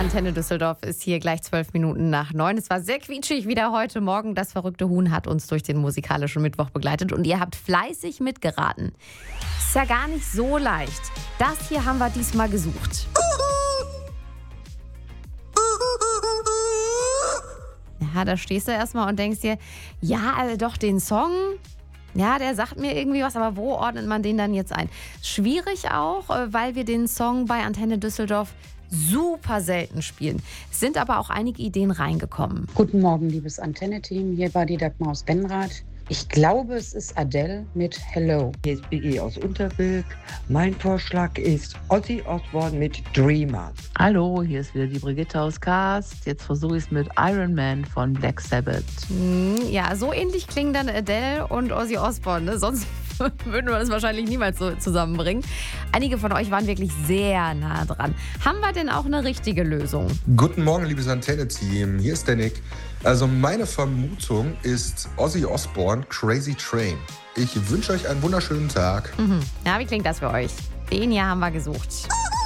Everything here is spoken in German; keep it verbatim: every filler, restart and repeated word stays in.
Antenne Düsseldorf ist hier gleich zwölf Minuten nach neun. Es war sehr quietschig wieder heute Morgen. Das verrückte Huhn hat uns durch den musikalischen Mittwoch begleitet und ihr habt fleißig mitgeraten. Ist ja gar nicht so leicht. Das hier haben wir diesmal gesucht. Ja, da stehst du erstmal und denkst dir, ja, also doch den Song, ja, der sagt mir irgendwie was, aber wo ordnet man den dann jetzt ein? Schwierig auch, weil wir den Song bei Antenne Düsseldorf super selten spielen. Es sind aber auch einige Ideen reingekommen. Guten Morgen, liebes Antenne-Team. Hier war die Dagmar aus Benrath. Ich glaube, es ist Adele mit Hello. Hier ist Biggie aus Unterbilk. Mein Vorschlag ist Ozzy Osbourne mit Dreamer. Hallo, hier ist wieder die Brigitte aus Cast. Jetzt versuche ich es mit Iron Man von Black Sabbath. Hm, ja, so ähnlich klingen dann Adele und Ozzy Osbourne. Ne? Sonst würden wir das wahrscheinlich niemals so zusammenbringen. Einige von euch waren wirklich sehr nah dran. Haben wir denn auch eine richtige Lösung? Guten Morgen, liebes Antenne-Team. Hier ist der Nick. Also meine Vermutung ist Ozzy Osbourne, Crazy Train. Ich wünsche euch einen wunderschönen Tag. Mhm. Ja, wie klingt das für euch? Den hier haben wir gesucht.